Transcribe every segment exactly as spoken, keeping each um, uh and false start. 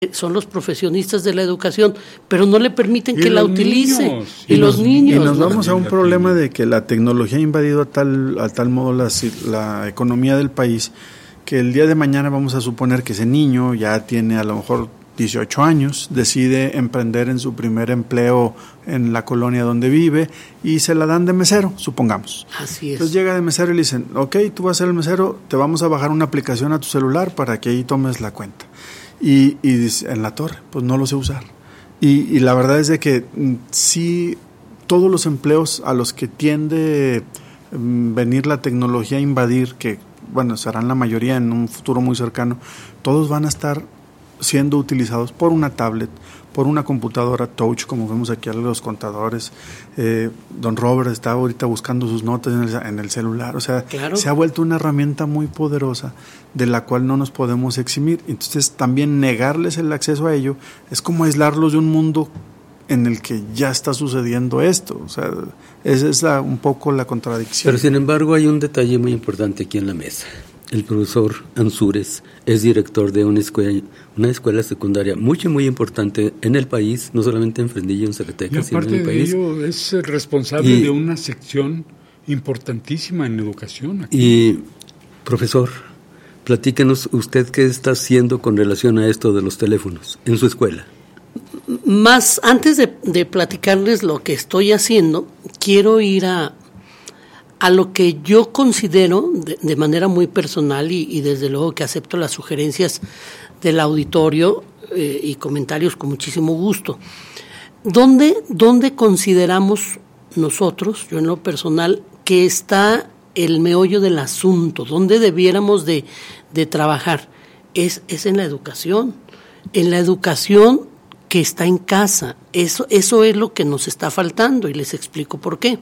son los profesionistas de la educación, pero no le permiten que la utilice. Y, y los niños. Y nos vamos a un problema de que la tecnología ha invadido a tal, a tal modo la, la economía del país, que el día de mañana vamos a suponer que ese niño ya tiene a lo mejor dieciocho años, decide emprender en su primer empleo en la colonia donde vive y se la dan de mesero, supongamos. Así es. Entonces llega de mesero y le dicen, ok, tú vas a ser el mesero, te vamos a bajar una aplicación a tu celular para que ahí tomes la cuenta. Y, y dice, en la torre, pues no lo sé usar. Y, y la verdad es de que sí, todos los empleos a los que tiende um, venir la tecnología a invadir, que bueno, serán la mayoría en un futuro muy cercano, todos van a estar siendo utilizados por una tablet, por una computadora touch, como vemos aquí a los contadores. Eh, don Robert está ahorita buscando sus notas en el, en el celular. O sea, claro, se ha vuelto una herramienta muy poderosa de la cual no nos podemos eximir. Entonces, también negarles el acceso a ello es como aislarlos de un mundo en el que ya está sucediendo esto. O sea, esa es la, un poco la contradicción. Pero, sin embargo, hay un detalle muy importante aquí en la mesa. El profesor Ansúrez es director de una escuela, una escuela secundaria muy, muy importante en el país, no solamente en Fresnillo, en Zacatecas, sino en el país. Y aparte de ello, es responsable y, de una sección importantísima en educación aquí. Y, profesor, platíquenos usted qué está haciendo con relación a esto de los teléfonos en su escuela. Más, antes de, de platicarles lo que estoy haciendo, quiero ir a a lo que yo considero de, de manera muy personal y, y desde luego que acepto las sugerencias del auditorio eh, y comentarios con muchísimo gusto. ¿Dónde, ¿Dónde consideramos nosotros, yo en lo personal, que está el meollo del asunto? ¿Dónde debiéramos de, de trabajar? Es, es en la educación, en la educación que está en casa. Eso, eso es lo que nos está faltando y les explico por qué.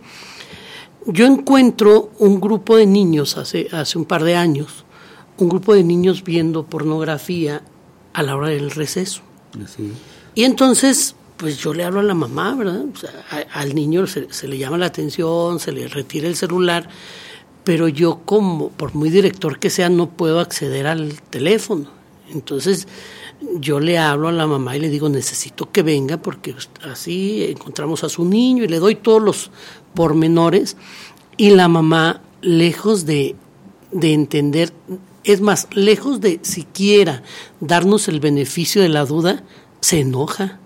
Yo encuentro un grupo de niños hace, hace un par de años, un grupo de niños viendo pornografía a la hora del receso. Sí. Y entonces, pues yo le hablo a la mamá, ¿verdad? O sea, a, al niño se, se le llama la atención, se le retira el celular, pero yo como, por muy director que sea, no puedo acceder al teléfono. Entonces, yo le hablo a la mamá y le digo, necesito que venga porque así encontramos a su niño y le doy todos los pormenores y la mamá, lejos de, de entender, es más, lejos de siquiera darnos el beneficio de la duda, se enoja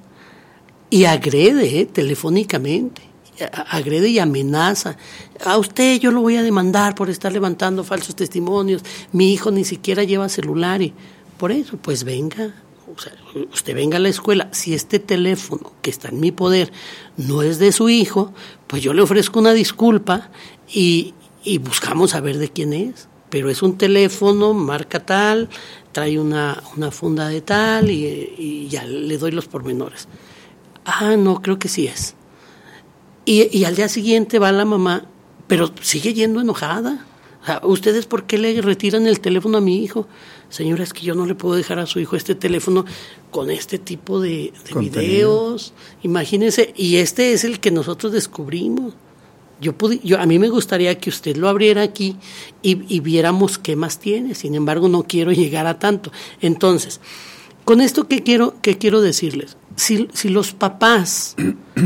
y agrede eh, telefónicamente, agrede y amenaza. A usted yo lo voy a demandar por estar levantando falsos testimonios, mi hijo ni siquiera lleva celular y por eso, pues venga. O sea, usted venga a la escuela, si este teléfono que está en mi poder no es de su hijo, pues yo le ofrezco una disculpa y, y buscamos a ver de quién es. Pero es un teléfono, marca tal, trae una, una funda de tal y, y ya le doy los pormenores. Ah, no, creo que sí es. Y, y al día siguiente va la mamá, pero sigue yendo enojada. O sea, ¿ustedes por qué le retiran el teléfono a mi hijo? Señora, es que yo no le puedo dejar a su hijo este teléfono con este tipo de, de videos. Imagínense, y este es el que nosotros descubrimos. Yo, pude, yo a mí me gustaría que usted lo abriera aquí y, y viéramos qué más tiene. Sin embargo, no quiero llegar a tanto. Entonces, con esto, ¿qué quiero, qué quiero decirles? Si, si los papás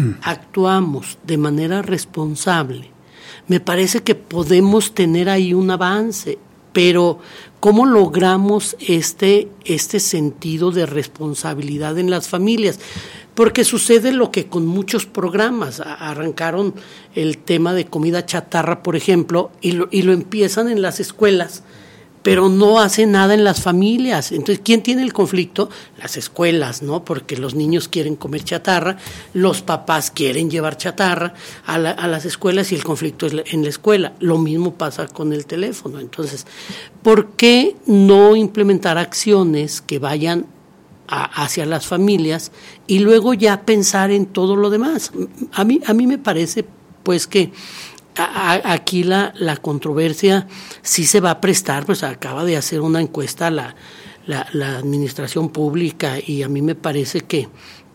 actuamos de manera responsable, me parece que podemos tener ahí un avance, pero ¿cómo logramos este, este sentido de responsabilidad en las familias? Porque sucede lo que con muchos programas, arrancaron el tema de comida chatarra, por ejemplo, y lo, y lo empiezan en las escuelas, pero no hacen nada en las familias. Entonces, ¿quién tiene el conflicto? Las escuelas, ¿no? Porque los niños quieren comer chatarra, los papás quieren llevar chatarra a, la, a las escuelas y el conflicto es en la escuela. Lo mismo pasa con el teléfono. Entonces, ¿por qué no implementar acciones que vayan a, hacia las familias y luego ya pensar en todo lo demás? A mí, a mí me parece, pues, que aquí la, la controversia sí se va a prestar, pues acaba de hacer una encuesta la, la, la administración pública y a mí me parece que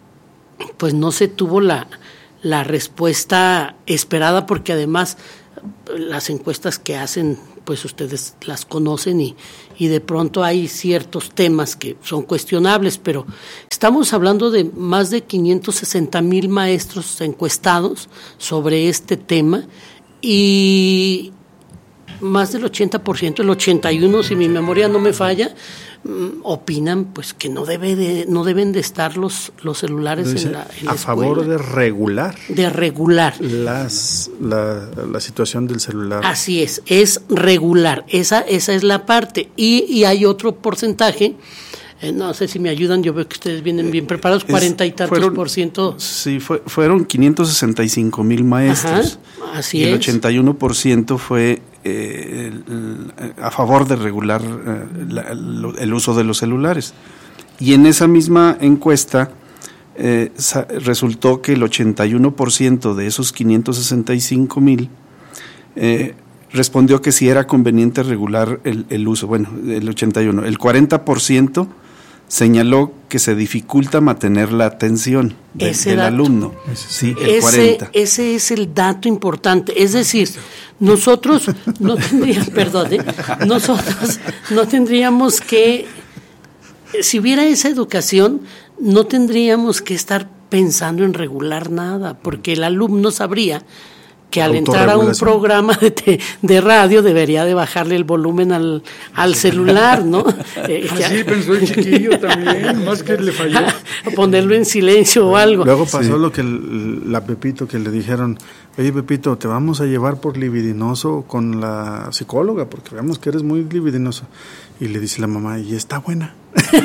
pues no se tuvo la, la respuesta esperada porque además las encuestas que hacen pues ustedes las conocen y, y de pronto hay ciertos temas que son cuestionables, pero estamos hablando de más de quinientos sesenta mil maestros encuestados sobre este tema y más del ochenta por ciento, el ochenta y uno por ciento, si mi memoria no me falla, opinan pues que no debe de, no deben de estar los, los celulares Entonces, en la, en la a favor escuela. de regular de regular las la, la situación del celular. Así es, es regular, esa esa es la parte y, y hay otro porcentaje, eh, no sé si me ayudan, yo veo que ustedes vienen bien preparados, cuarenta y tantos fueron, por ciento. Sí, fue, fueron quinientos sesenta y cinco mil maestros. Ajá, así y el es. ochenta y uno por ciento fue eh, el, el, a favor de regular eh, la, el, el uso de los celulares. Y en esa misma encuesta eh, sa, resultó que el ochenta y uno por ciento de esos quinientos sesenta y cinco mil eh, respondió que sí era conveniente regular el, el uso. Bueno, el ochenta y uno. El cuarenta por ciento señaló que se dificulta mantener la atención de, del dato. alumno. Sí, el ese, cuarenta. Ese es el dato importante. Es decir, nosotros no tendríamos, perdón, ¿eh? nosotros no tendríamos que, si hubiera esa educación, no tendríamos que estar pensando en regular nada, porque el alumno sabría que al entrar a un programa de, te, de radio debería de bajarle el volumen al, al celular, ¿no? Eh, Así pensó el chiquillo también, más que le falló. Ponerlo en silencio o algo. Luego pasó sí. lo que el, la Pepito, que le dijeron, oye Pepito, te vamos a llevar por libidinoso con la psicóloga, porque vemos que eres muy libidinoso. Y le dice la mamá, y está buena.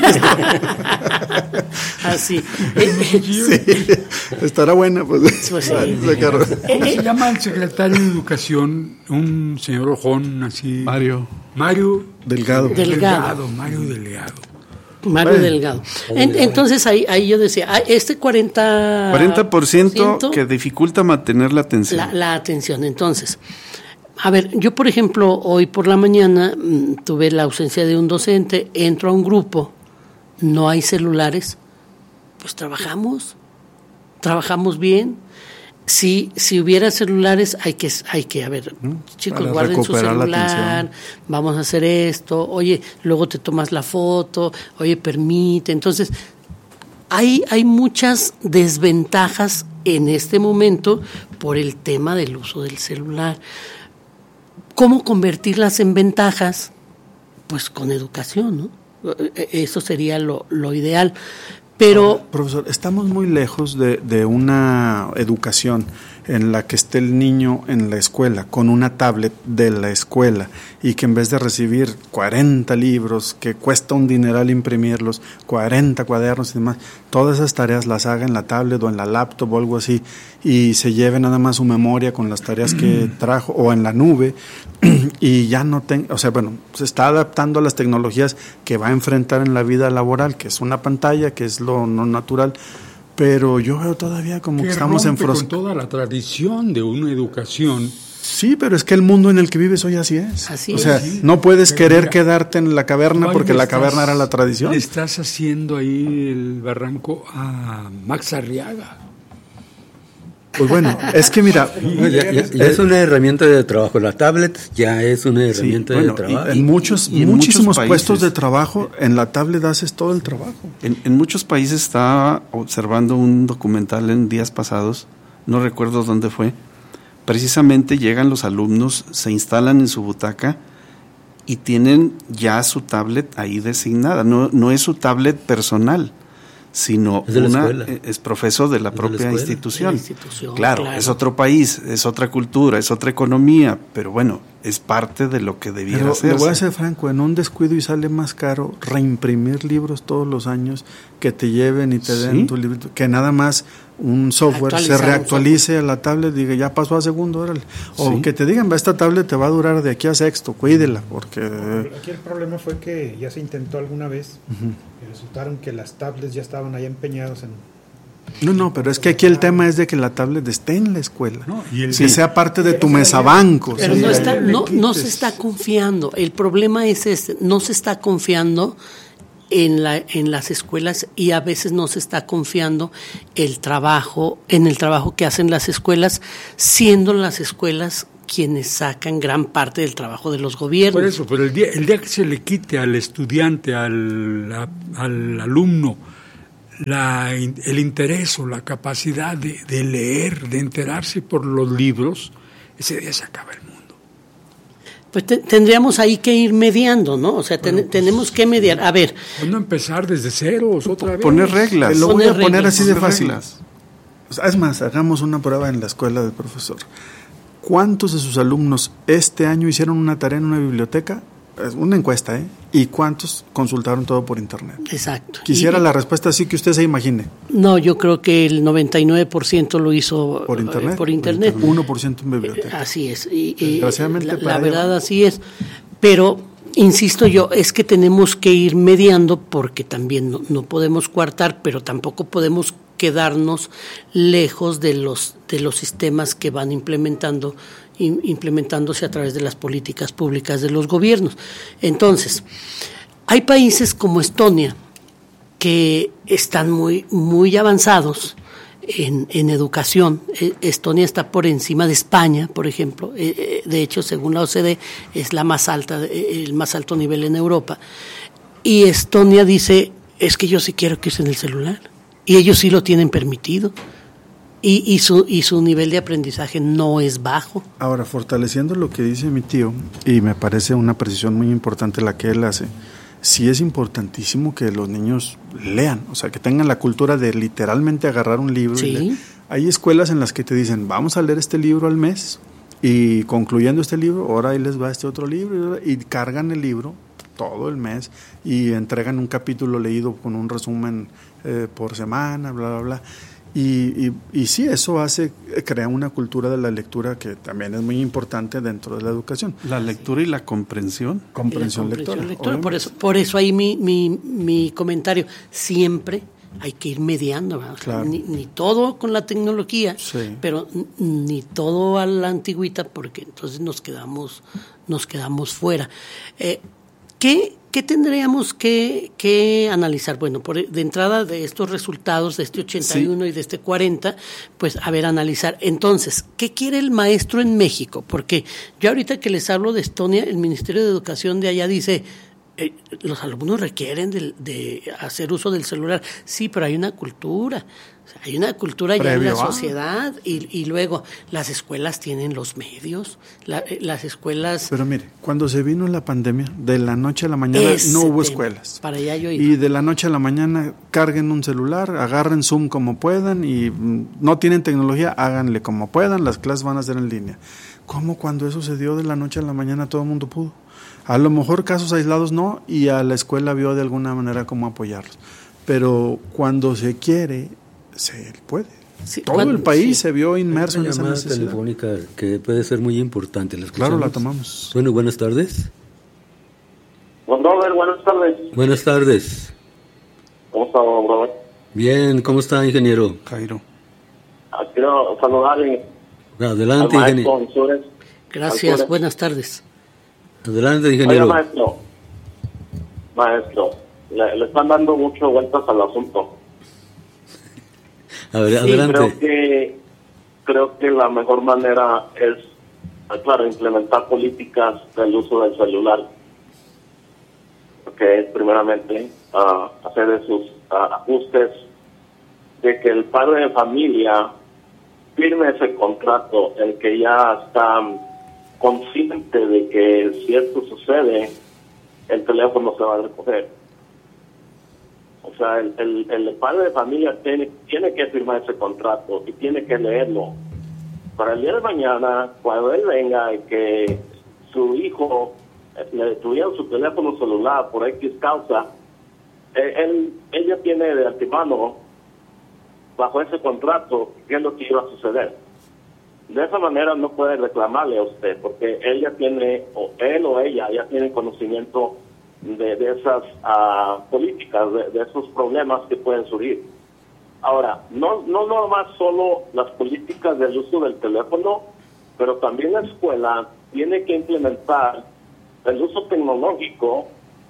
Así. Sí, estará buena. Pues, pues sí. Se llama el secretario de Educación, un señor ojón así. Mario. Mario Delgado. Delgado. Delgado Mario Delgado. Mario bueno. Delgado. En, entonces ahí, ahí yo decía, este cuarenta por ciento que dificulta mantener la atención. La, la atención, entonces. A ver, yo por ejemplo, hoy por la mañana mmm, tuve la ausencia de un docente, entro a un grupo, no hay celulares, pues trabajamos, trabajamos bien. Si, si hubiera celulares, hay que, hay que, a ver, chicos, para guarden su celular, vamos a hacer esto, oye, luego te tomas la foto, oye, permite. Entonces, hay, hay muchas desventajas en este momento por el tema del uso del celular. ¿Cómo convertirlas en ventajas? Pues con educación, ¿no? Eso sería lo, lo ideal. Pero, Ahora, profesor, estamos muy lejos de, de una educación en la que esté el niño en la escuela con una tablet de la escuela y que en vez de recibir cuarenta libros que cuesta un dineral imprimirlos, cuarenta cuadernos y demás, todas esas tareas las haga en la tablet o en la laptop o algo así y se lleve nada más su memoria con las tareas que trajo o en la nube y ya no tenga, o sea, bueno, se está adaptando a las tecnologías que va a enfrentar en la vida laboral, que es una pantalla, que es lo no natural. Pero yo veo todavía como que, que estamos enfroscados con toda la tradición de una educación. Sí, pero es que el mundo en el que vives hoy así es. Así o sea, es. no puedes pero querer mira, quedarte en la caverna porque la estás, caverna era la tradición. Le estás haciendo ahí el barranco a Max Arriaga. Pues bueno, es que mira, ya, ya, ya es una herramienta de trabajo. La tablet ya es una herramienta sí, bueno, de trabajo. En muchos, y en muchísimos muchos puestos de trabajo, en la tablet haces todo el trabajo. En, en muchos países estaba observando un documental en días pasados, no recuerdo dónde fue. Precisamente llegan los alumnos, se instalan en su butaca y tienen ya su tablet ahí designada. No, no es su tablet personal, sino es, de una, escuela. es profeso de la es propia de la institución. La institución claro, claro, es otro país, es otra cultura, es otra economía, pero bueno, es parte de lo que debiera pero hacerse. Le voy a ser franco, en un descuido y sale más caro reimprimir libros todos los años que te lleven y te den ¿Sí? tu libro, que nada más un software se reactualice a la tablet y diga ya pasó a segundo, órale. O ¿Sí? que te digan, esta tablet te va a durar de aquí a sexto, cuídela, porque... Aquí el problema fue que ya se intentó alguna vez uh-huh. y resultaron que las tablets ya estaban ahí empeñados en... No, no, pero es que aquí el tema es de que la tablet esté en la escuela, no, y el, que sí. sea parte de tu mesabanco. Pero sí. no, está, no, no se está confiando, el problema es este, no se está confiando en la en las escuelas y a veces no se está confiando el trabajo en el trabajo que hacen las escuelas, siendo las escuelas quienes sacan gran parte del trabajo de los gobiernos. Por eso, pero el día el día que se le quite al estudiante, al, a, al alumno, la, el interés o la capacidad de, de leer, de enterarse por los libros, ese día se acaba el mundo. Pues te, tendríamos ahí que ir mediando, ¿no? O sea, ten, bueno, pues, tenemos que mediar. A ver. ¿Cuándo empezar desde ceros otra vez? Poner reglas. Lo voy poner a poner reglas, así de poner fácil. Reglas. O sea, es más, hagamos una prueba en la escuela del profesor. ¿Cuántos de sus alumnos este año hicieron una tarea en una biblioteca? Es una encuesta, ¿eh? ¿Y cuántos consultaron todo por internet? Exacto. Quisiera y, la respuesta así que usted se imagine. No, yo creo que el noventa y nueve por ciento lo hizo por internet. Eh, por internet. uno por ciento en biblioteca. Eh, así es. Y, Desgraciadamente, la, para la verdad ello. así es. Pero, insisto yo, es que tenemos que ir mediando porque también no, no podemos coartar, pero tampoco podemos quedarnos lejos de los de los sistemas que van implementando implementándose a través de las políticas públicas de los gobiernos. Entonces, hay países como Estonia que están muy muy avanzados en, en educación. Estonia está por encima de España, por ejemplo. De hecho, según la O C D E, es la más alta, el más alto nivel en Europa. Y Estonia dice, es que yo sí quiero que usen el celular. Y ellos sí lo tienen permitido. Y, y, su, y su nivel de aprendizaje no es bajo. Ahora, fortaleciendo lo que dice mi tío, y me parece una precisión muy importante la que él hace, sí es importantísimo que los niños lean, o sea, que tengan la cultura de literalmente agarrar un libro. Sí. Y leer. Hay escuelas en las que te dicen, vamos a leer este libro al mes, y concluyendo este libro, ahora ahí les va este otro libro, y cargan el libro todo el mes, y entregan un capítulo leído con un resumen eh, por semana, bla, bla, bla. Y, y, y sí, eso hace, crea una cultura de la lectura que también es muy importante dentro de la educación. La lectura y la comprensión. Comprensión, la comprensión lectora. lectora. Por eso, por eso ahí mi, mi, mi comentario, siempre hay que ir mediando, claro. ni, ni todo con la tecnología, sí. pero ni todo a la antigüita, porque entonces nos quedamos, nos quedamos fuera. Eh, ¿Qué, qué tendríamos que, que analizar? Bueno, por, de entrada de estos resultados de este ochenta y uno sí. y de este cuarenta, pues a ver, analizar. Entonces, ¿qué quiere el maestro en México? Porque yo ahorita que les hablo de Estonia, el Ministerio de Educación de allá dice, eh, los alumnos requieren de, de hacer uso del celular. Sí, pero hay una cultura. O sea, hay una cultura ya en la sociedad y, y luego las escuelas tienen los medios, la, las escuelas... Pero mire, cuando se vino la pandemia, de la noche a la mañana no hubo tema. escuelas. Para allá yo iba. Y de la noche a la mañana carguen un celular, agarren Zoom como puedan y no tienen tecnología, háganle como puedan, las clases van a ser en línea. ¿Cómo cuando eso se dio de la noche a la mañana todo el mundo pudo? A lo mejor casos aislados no, y a la escuela vio de alguna manera cómo apoyarlos. Pero cuando se quiere... se puede. Sí, todo cuando, el país sí. se vio inmerso en esa necesidad. Telefónica que puede ser muy importante. ¿La claro, la tomamos. Bueno, buenas tardes. Don Robert, buenas tardes. Buenas tardes. ¿Cómo está, don Robert? Bien, ¿cómo está, ingeniero? Jairo. Quiero saludarle. Adelante, ingeniero. Gracias, Alzures. Buenas tardes. Adelante, ingeniero. Oiga, maestro, maestro, le, le están dando mucho vueltas al asunto. A ver, sí, adelante. Creo que, creo que la mejor manera es, claro, implementar políticas del uso del celular. Que es primeramente uh, hacer esos uh, ajustes de que el padre de familia firme ese contrato, el que ya está consciente de que si esto sucede, el teléfono se va a recoger. O sea, el, el, el padre de familia tiene, tiene que firmar ese contrato y tiene que leerlo. Para el día de mañana, cuando él venga y que su hijo le detuvieron su teléfono celular por X causa, él, él ya tiene de antemano, bajo ese contrato, qué es lo que iba a suceder. De esa manera no puede reclamarle a usted, porque él ya tiene, o él o ella ya tienen conocimiento de, de esas uh, políticas, de, de esos problemas que pueden surgir. Ahora, no no nomás solo las políticas del uso del teléfono, pero también la escuela tiene que implementar el uso tecnológico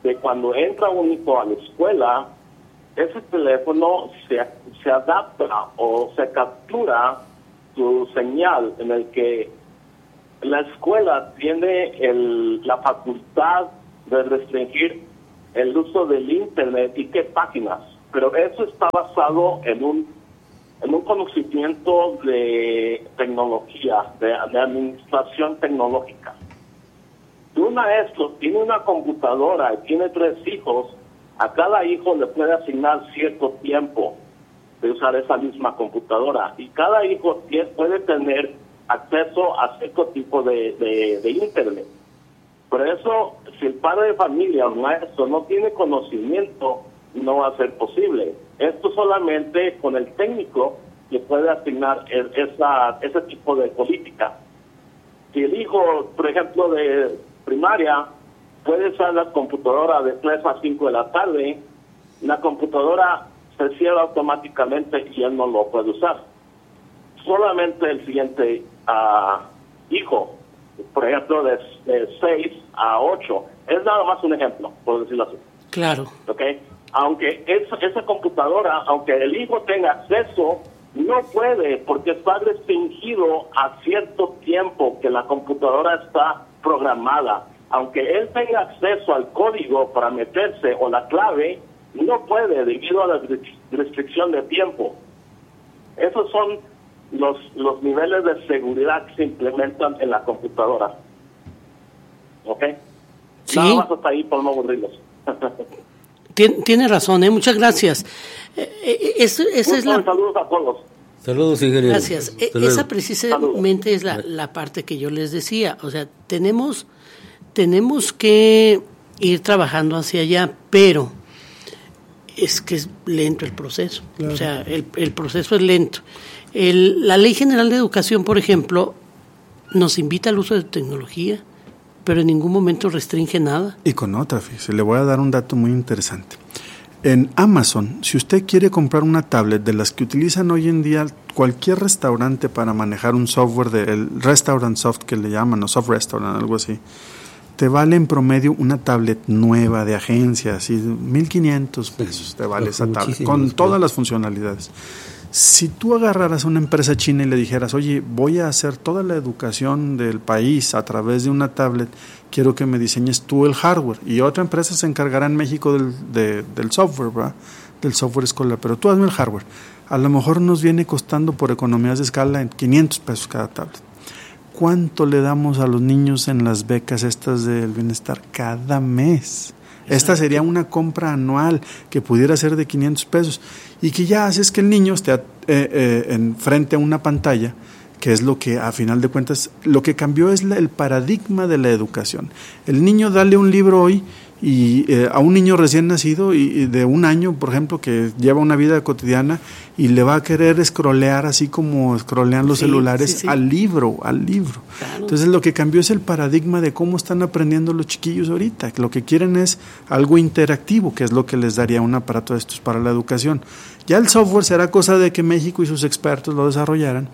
de cuando entra un hijo a la escuela, ese teléfono se, se adapta o se captura su señal en el que la escuela tiene el, la facultad de restringir el uso del Internet y qué páginas, pero eso está basado en un en un conocimiento de tecnología, de, de administración tecnológica. Si un maestro tiene una computadora y tiene tres hijos, a cada hijo le puede asignar cierto tiempo de usar esa misma computadora y cada hijo tiene, puede tener acceso a cierto tipo de, de, de Internet. Por eso, si el padre de familia o el maestro no tiene conocimiento, no va a ser posible. Esto solamente con el técnico que puede asignar el, esa, ese tipo de política. Si el hijo, por ejemplo, de primaria, puede usar la computadora de tres a cinco de la tarde, la computadora se cierra automáticamente y él no lo puede usar. Solamente el siguiente uh, hijo, por ejemplo, de, de seis a ocho, es nada más un ejemplo, por decirlo así. Claro. ¿Okay? Aunque esa, esa computadora, aunque el hijo tenga acceso, no puede porque está restringido a cierto tiempo que la computadora está programada. Aunque él tenga acceso al código para meterse o la clave, no puede debido a la restricción de tiempo. Esos son los, los niveles de seguridad que se implementan en la computadora. ¿Ok? Sí. Nada más hasta ahí por no aburrirlos. Tien, tiene razón, ¿eh? Muchas gracias. Eh, eh, es, esa es la... Saludos a todos. Saludos, ingeniero. Gracias. Hasta Esa luego. precisamente es la, la parte que yo les decía. O sea, tenemos, tenemos que ir trabajando hacia allá, pero es que es lento el proceso. Claro. O sea, el, el proceso es lento. El, la Ley General de Educación, por ejemplo, nos invita al uso de tecnología, pero en ningún momento restringe nada. Y con otra, fíjese, le voy a dar un dato muy interesante. En Amazon, si usted quiere comprar una tablet de las que utilizan hoy en día cualquier restaurante para manejar un software, de, el Restaurant Soft que le llaman, o Soft Restaurant, algo así, te vale en promedio una tablet nueva de agencia, así, mil quinientos pesos te vale esa tablet, con todas las funcionalidades. Si tú agarraras a una empresa china y le dijeras, oye, voy a hacer toda la educación del país a través de una tablet, quiero que me diseñes tú el hardware, y otra empresa se encargará en México del, de, del software, ¿verdad? Del software escolar, pero tú hazme el hardware. A lo mejor nos viene costando por economías de escala en quinientos pesos cada tablet. ¿Cuánto le damos a los niños en las becas estas del bienestar cada mes? Esta sería una compra anual que pudiera ser de quinientos pesos y que ya haces que el niño esté eh, eh, en frente a una pantalla, que es lo que a final de cuentas, lo que cambió es la, el paradigma de la educación. El niño, dale un libro hoy y eh, a un niño recién nacido y, y de un año, por ejemplo, que lleva una vida cotidiana y le va a querer scrollear así como scrollean los sí, celulares sí, sí. al libro, al libro. Claro. Entonces lo que cambió es el paradigma de cómo están aprendiendo los chiquillos ahorita. Lo que quieren es algo interactivo, que es lo que les daría un aparato de estos para la educación. Ya el software será cosa de que México y sus expertos lo desarrollaran,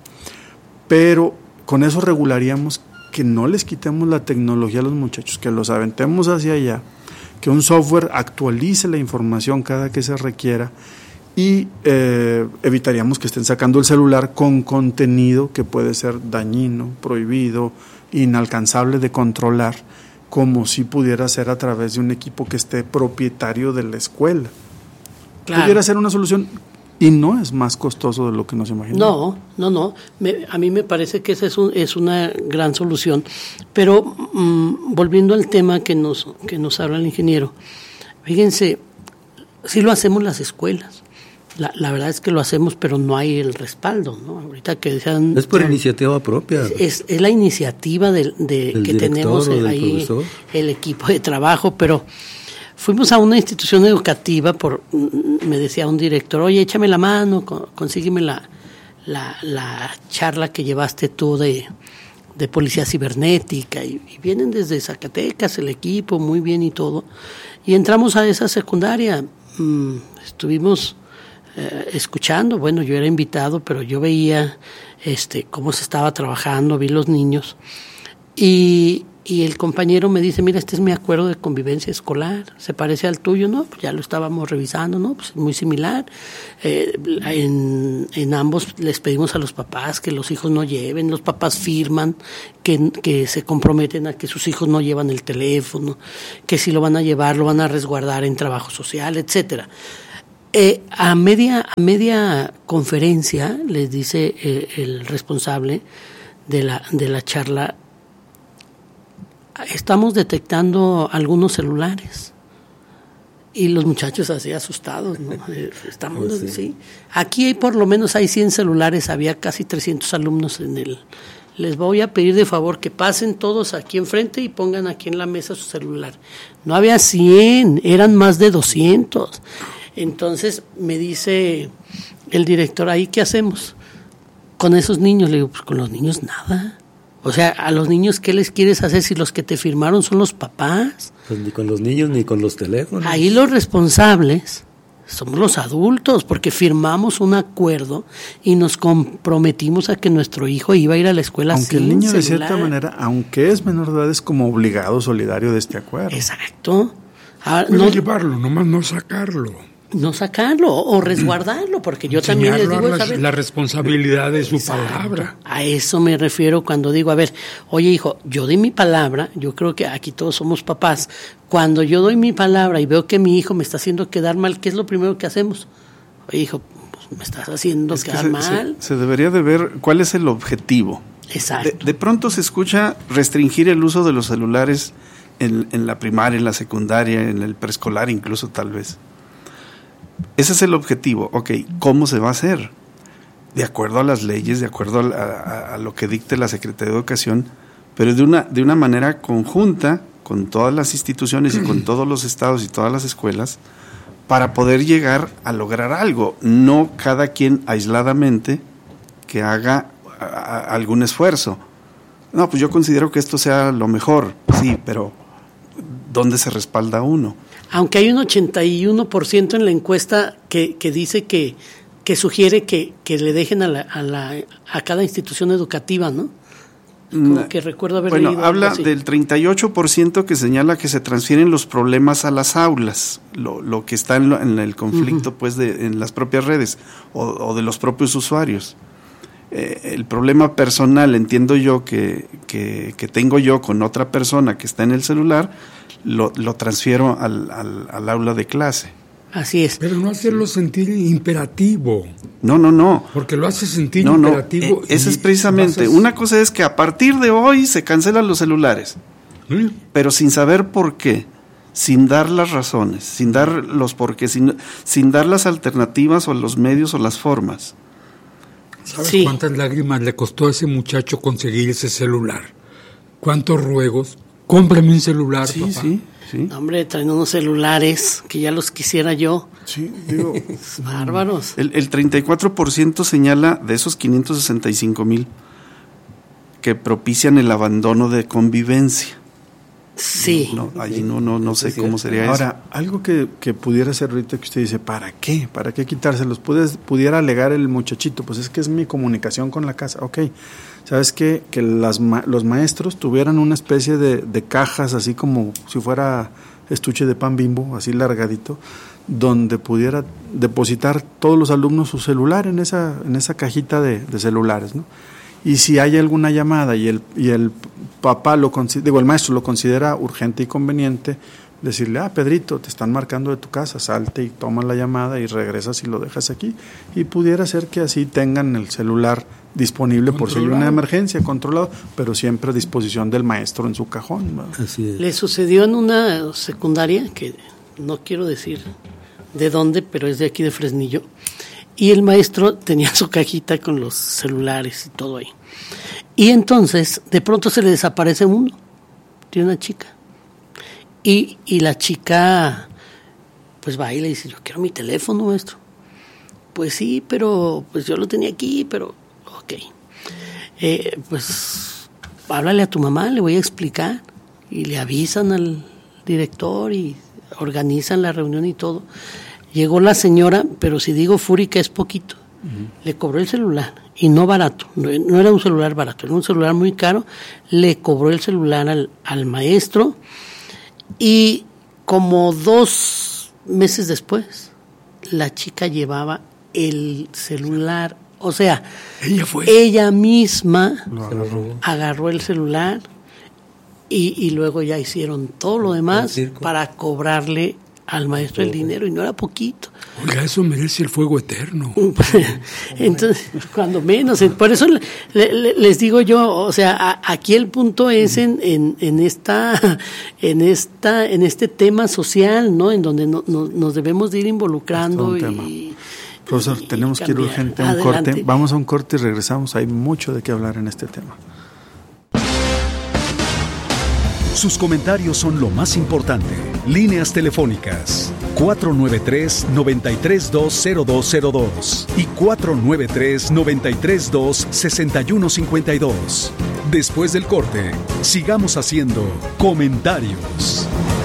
pero con eso regularíamos que no les quitemos la tecnología a los muchachos, que los aventemos hacia allá, que un software actualice la información cada que se requiera y eh, evitaríamos que estén sacando el celular con contenido que puede ser dañino, prohibido, inalcanzable de controlar, como si pudiera ser a través de un equipo que esté propietario de la escuela. Claro. Pudiera ser una solución y no es más costoso de lo que nos imaginamos. No, no, no. Me, a mí me parece que esa es, un, es una gran solución. Pero mmm, volviendo al tema que nos, que nos habla el ingeniero, fíjense, sí lo hacemos las escuelas. La, la verdad es que lo hacemos, pero no hay el respaldo, ¿no? Ahorita que decían, es por iniciativa propia. Es, es la iniciativa de, de que tenemos ahí, el equipo de trabajo, pero fuimos a una institución educativa, por me decía un director, oye, échame la mano, consígueme la, la, la charla que llevaste tú de, de policía cibernética, y, y vienen desde Zacatecas el equipo, muy bien y todo, y entramos a esa secundaria, mm, estuvimos eh, escuchando, bueno, yo era invitado, pero yo veía este cómo se estaba trabajando, vi los niños, y Y el compañero me dice, mira, este es mi acuerdo de convivencia escolar, ¿se parece al tuyo? No, pues ya lo estábamos revisando, ¿no? Pues es muy similar. Eh, en, en ambos les pedimos a los papás que los hijos no lleven, los papás firman que, que se comprometen a que sus hijos no llevan el teléfono, que si lo van a llevar lo van a resguardar en trabajo social, etcétera. Eh, a media, a media conferencia les dice eh, el responsable de la, de la charla, estamos detectando algunos celulares. Y los muchachos así asustados, ¿no? Estamos, pues sí. sí. Aquí hay, por lo menos hay cien celulares, había casi trescientos alumnos en el... Les voy a pedir de favor que pasen todos aquí enfrente y pongan aquí en la mesa su celular. No había cien, eran más de doscientos. Entonces me dice el director, ¿ahí qué hacemos con esos niños? Le digo, pues con los niños nada. O sea, a los niños, ¿qué les quieres hacer si los que te firmaron son los papás? Pues ni con los niños ni con los teléfonos. Ahí los responsables somos los adultos, porque firmamos un acuerdo y nos comprometimos a que nuestro hijo iba a ir a la escuela aunque sin el niño celular. De cierta manera, aunque es menor de edad, es como obligado, solidario de este acuerdo. Exacto. Ahora, Puede no, llevarlo, nomás no sacarlo. No sacarlo o resguardarlo, porque yo también les digo la, ¿sabes? la responsabilidad de su Exacto. palabra. A eso me refiero cuando digo, a ver, oye hijo, yo di mi palabra, yo creo que aquí todos somos papás, cuando yo doy mi palabra y veo que mi hijo me está haciendo quedar mal, ¿qué es lo primero que hacemos? Oye hijo, pues me estás haciendo es quedar se, mal. Se, se debería de ver cuál es el objetivo. Exacto. De, de pronto se escucha restringir el uso de los celulares en, en la primaria, en la secundaria, en el preescolar incluso tal vez. Ese es el objetivo. Ok, ¿cómo se va a hacer? De acuerdo a las leyes, de acuerdo a, a, a lo que dicte la Secretaría de Educación, pero de una, de una manera conjunta con todas las instituciones y con todos los estados y todas las escuelas para poder llegar a lograr algo. No cada quien aisladamente que haga a, a, algún esfuerzo. No, pues yo considero que esto sea lo mejor. Sí, pero ¿dónde se respalda uno? Aunque hay un ochenta y uno por ciento en la encuesta que, que dice que, que sugiere que, que le dejen a, la, a, la, a cada institución educativa, ¿no? Como que recuerdo haber bueno, leído habla algo así. Del treinta y ocho por ciento que señala que se transfieren los problemas a las aulas, lo, lo que está en, lo, en el conflicto uh-huh. pues de, en las propias redes o, o de los propios usuarios. Eh, el problema personal, entiendo yo que, que, que tengo yo con otra persona que está en el celular, Lo, lo transfiero al, al, al aula de clase. Así es. Pero no hacerlo sentir imperativo. No, no, no. Porque lo hace sentir no, imperativo. No, eh, esa es precisamente. Vas a... Una cosa es que a partir de hoy se cancelan los celulares. ¿Mm? Pero sin saber por qué, sin dar las razones, sin dar los por qué, sin, sin dar las alternativas o los medios o las formas. ¿Sabes sí. cuántas lágrimas le costó a ese muchacho conseguir ese celular? ¿Cuántos ruegos? Cómprame un celular, sí, papá. Sí, sí. No, hombre, traen unos celulares que ya los quisiera yo. Sí, digo. Bárbaros. El, el treinta y cuatro por ciento señala de esos quinientos sesenta y cinco mil que propician el abandono de convivencia. Sí. No, no, allí no, no, no sé cómo sería Ahora, eso. Ahora, algo que, que pudiera ser ahorita que usted dice, ¿para qué? ¿Para qué quitárselos? Puedes, pudiera alegar el muchachito, pues es que es mi comunicación con la casa. Ok, ¿sabes qué? Que las ma- los maestros tuvieran una especie de, de cajas, así como si fuera estuche de pan Bimbo, así largadito, donde pudiera depositar todos los alumnos su celular en esa, en esa cajita de, de celulares, ¿no? Y si hay alguna llamada y el, y el papá, lo digo, el maestro lo considera urgente y conveniente, decirle, ah, Pedrito, te están marcando de tu casa, salte y toma la llamada y regresas y lo dejas aquí. Y pudiera ser que así tengan el celular disponible por si hay una emergencia, controlado, pero siempre a disposición del maestro en su cajón, ¿no? Así es. Le sucedió en una secundaria, que no quiero decir de dónde, pero es de aquí de Fresnillo, y el maestro tenía su cajita con los celulares y todo ahí. Y entonces, de pronto se le desaparece uno, tiene una chica. Y, y la chica, pues va y le dice, yo quiero mi teléfono, maestro. Pues sí, pero pues yo lo tenía aquí, pero ok. Eh, pues háblale a tu mamá, le voy a explicar. Y le avisan al director y organizan la reunión y todo. Llegó la señora, pero si digo fúrica es poquito. uh-huh. le cobró el celular, y no barato, no, no era un celular barato, era un celular muy caro, le cobró el celular al, al maestro, y como dos meses después, la chica llevaba el celular, o sea, ella fue. Ella misma agarró. agarró el celular, y, y luego ya hicieron todo lo demás para cobrarle al maestro el dinero, y no era poquito. Oiga, eso merece el fuego eterno. Entonces, cuando menos, por eso le, le, les digo yo, o sea, a, aquí el punto es en, en, en esta, en esta, en este tema social, ¿no? En donde no, no, nos debemos de ir involucrando y, profesor, y, tenemos y que ir urgente a un Adelante. corte. Vamos a un corte y regresamos. Hay mucho de qué hablar en este tema. Sus comentarios son lo más importante. Líneas telefónicas cuatro nueve tres, nueve tres dos, cero dos cero dos y cuatro nueve tres, nueve tres dos, seis uno cinco dos. Después del corte, sigamos haciendo comentarios.